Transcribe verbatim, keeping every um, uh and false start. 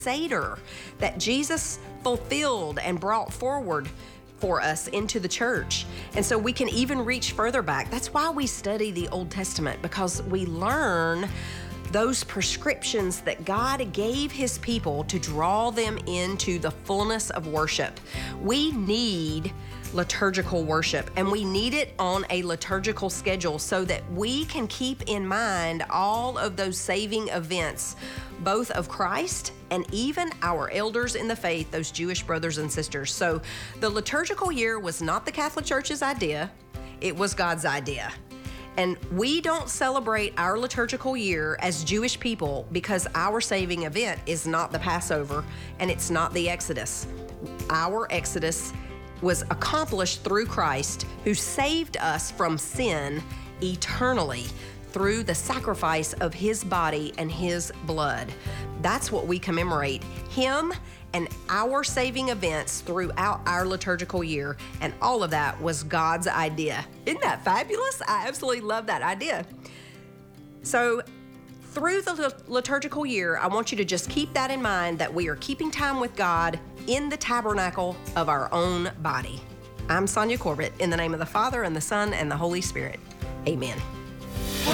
Seder that Jesus fulfilled and brought forward for us into the church. And so we can even reach further back. That's why we study the Old Testament, because we learn those prescriptions that God gave his people to draw them into the fullness of worship. We need liturgical worship, and we need it on a liturgical schedule so that we can keep in mind all of those saving events, both of Christ and even our elders in the faith, those Jewish brothers and sisters. So the liturgical year was not the Catholic Church's idea, it was God's idea. And we don't celebrate our liturgical year as Jewish people because our saving event is not the Passover and it's not the Exodus. Our Exodus was accomplished through Christ, who saved us from sin eternally through the sacrifice of his body and his blood. That's what we commemorate, him and our saving events throughout our liturgical year. And all of that was God's idea. Isn't that fabulous? I absolutely love that idea. So through the liturgical year, I want you to just keep that in mind, that we are keeping time with God in the tabernacle of our own body. I'm Sonia Corbett, in the name of the Father and the Son and the Holy Spirit. Amen.